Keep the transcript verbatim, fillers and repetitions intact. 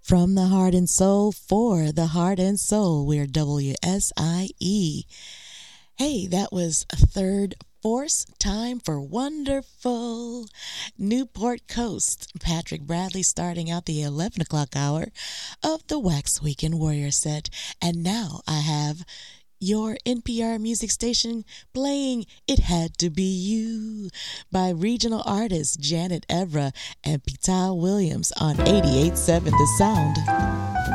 From the heart and soul, for the heart and soul, we're W S I E. Hey, that was a third force. Time for wonderful Newport Coast. Patrick Bradley starting out the eleven o'clock hour of the Wax Weekend Warrior set. And now I have your N P R music station playing It Had to Be You by regional artists Janet Evra and Pita Williams on eighty-eight point seven The Sound.